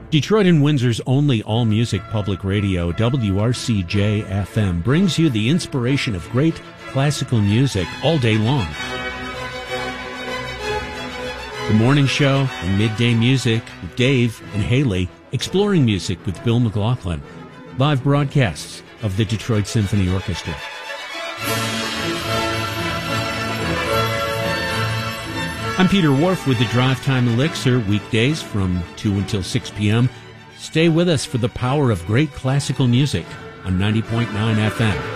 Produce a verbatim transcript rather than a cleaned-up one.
Detroit and Windsor's only all-music public radio, W R C J F M, brings you the inspiration of great classical music all day long. The morning show and midday music with Dave and Haley, exploring music with Bill McLaughlin. Live broadcasts of the Detroit Symphony Orchestra. I'm Peter Wharf with the Drive Time Elixir, weekdays from two until six p.m. Stay with us for the power of great classical music on ninety point nine F M.